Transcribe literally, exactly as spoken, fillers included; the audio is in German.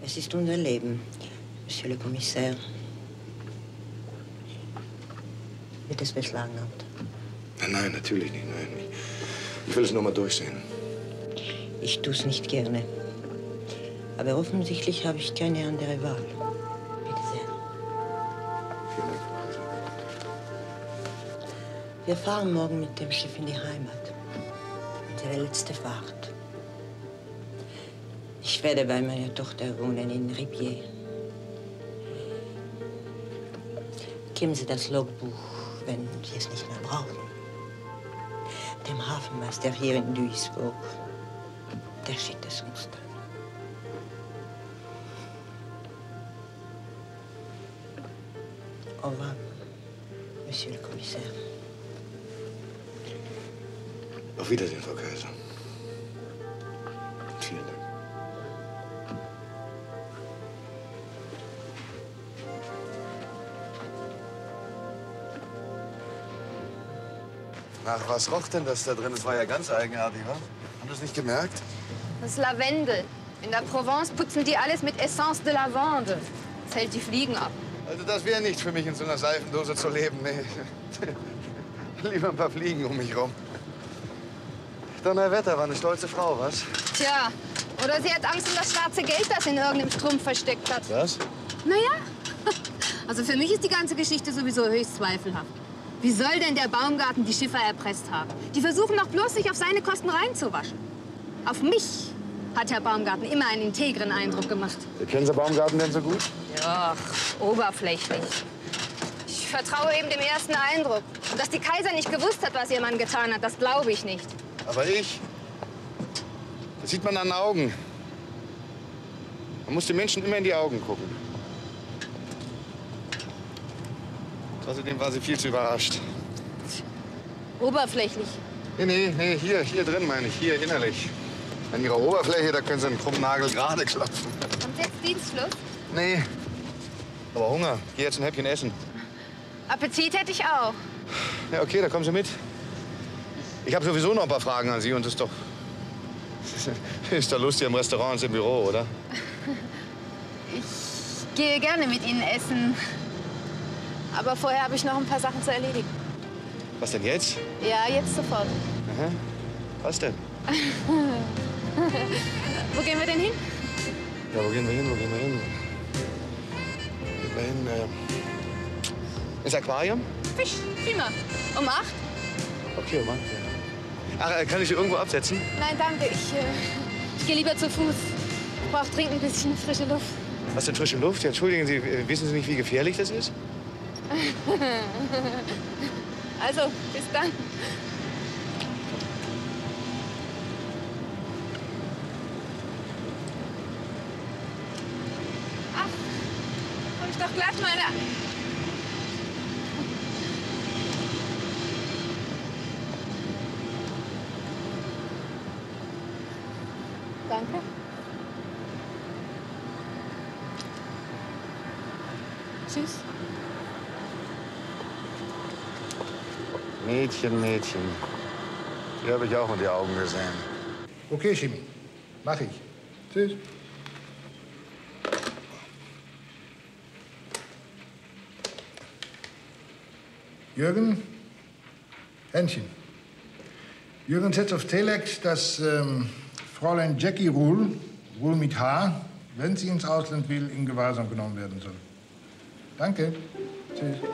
Es ist unser Leben, Monsieur le Commissaire. Wird es beschlagnahmt? Nein, nein, natürlich nicht. Nein. Ich will es nur mal durchsehen. Ich tue es nicht gerne. Aber offensichtlich habe ich keine andere Wahl. Bitte sehr. Vielen Dank, Frau Kaiser. Wir fahren morgen mit dem Schiff in die Heimat. Unsere letzte Fahrt. Ich werde bei meiner Tochter wohnen in Ribier. Geben Sie das Logbuch, wenn Sie es nicht mehr brauchen. Dem Hafenmeister hier in Duisburg. Der schickt es uns dann. Au revoir, Monsieur le Commissaire. Auf Wiedersehen, Frau Kaiser. Vielen Dank. Ach, was roch denn das da drin? Das war ja ganz eigenartig, wa? Haben Sie es nicht gemerkt? Das ist Lavendel. In der Provence putzen die alles mit Essence de Lavande. Das hält die Fliegen ab. Also das wäre nicht für mich, in so einer Seifendose zu leben. Nee. Lieber ein paar Fliegen um mich rum. Donnerwetter, war eine stolze Frau, was? Tja, oder sie hat Angst um das schwarze Geld, das in irgendeinem Strumpf versteckt hat. Was? Naja, also für mich ist die ganze Geschichte sowieso höchst zweifelhaft. Wie soll denn der Baumgarten die Schiffer erpresst haben? Die versuchen doch bloß, sich auf seine Kosten reinzuwaschen. Auf mich hat Herr Baumgarten immer einen integren Eindruck gemacht. Kennen Sie Baumgarten denn so gut? Ja, oberflächlich. Ich vertraue eben dem ersten Eindruck. Und dass die Kaiser nicht gewusst hat, was ihr Mann getan hat, das glaube ich nicht. Aber ich? Das sieht man an den Augen. Man muss den Menschen immer in die Augen gucken. Außerdem war sie viel zu überrascht. Oberflächlich. Nee, nee, nee, hier, hier drin meine ich, hier innerlich. An ihrer Oberfläche, da können Sie einen krummen Nagel gerade klopfen. Kommt jetzt Dienstschluss? Nee, aber Hunger. Geh jetzt ein Häppchen essen. Appetit hätte ich auch. Ja, okay, da kommen Sie mit. Ich habe sowieso noch ein paar Fragen an Sie und das ist doch... ist doch lustig im Restaurant und im Büro, oder? Ich gehe gerne mit Ihnen essen. Aber vorher habe ich noch ein paar Sachen zu erledigen. Was denn jetzt? Ja, jetzt sofort. Aha. Was denn? Wo gehen wir denn hin? Ja, wo gehen wir hin, wo gehen wir hin? Gehen wir hin, äh... ins Aquarium? Fisch, prima. Um acht? Okay, um acht, ja. Ach, äh, kann ich Sie irgendwo absetzen? Nein, danke. Ich, äh, ich gehe lieber zu Fuß. Ich brauche dringend ein bisschen frische Luft. Was denn frische Luft? Ja, entschuldigen Sie, äh, wissen Sie nicht, wie gefährlich das ist? Also, bis dann. Ach, hab ich doch glatt meine... Danke. Tschüss. Mädchen, Mädchen. Die habe ich auch in die Augen gesehen. Okay, Chemie. Mach ich. Tschüss. Jürgen? Händchen. Jürgen setzt auf Telex, dass ähm, Fräulein Jackie Ruhl, Ruhl mit H, wenn sie ins Ausland will, in Gewahrsam genommen werden soll. Danke. Tschüss.